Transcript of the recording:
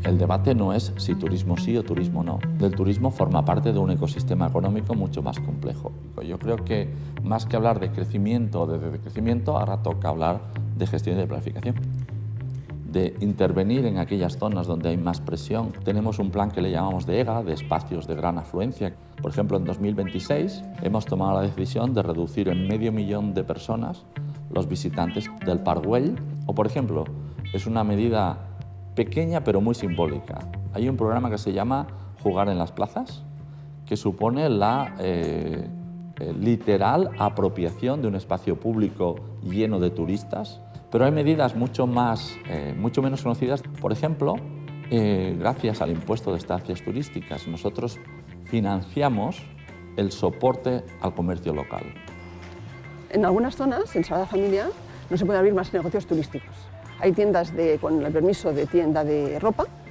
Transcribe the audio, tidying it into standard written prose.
El debate no es si turismo sí o turismo no. El turismo forma parte de un ecosistema económico mucho más complejo. Yo creo que más que hablar de crecimiento o de decrecimiento, ahora toca hablar de gestión y de planificación, de intervenir en aquellas zonas donde hay más presión. Tenemos un plan que le llamamos de EGA, de espacios de gran afluencia. Por ejemplo, en 2026 hemos tomado la decisión de reducir en 500.000 de personas los visitantes del Parc Güell. O, por ejemplo, es una medida pequeña pero muy simbólica. Hay un programa que se llama Jugar en las plazas, que supone la literal apropiación de un espacio público lleno de turistas. Pero hay medidas mucho menos conocidas. Por ejemplo, gracias al impuesto de estancias turísticas, nosotros financiamos el soporte al comercio local. En algunas zonas, en Sagrada Familia, no se pueden abrir más negocios turísticos. Hay tiendas con el permiso de tienda de ropa,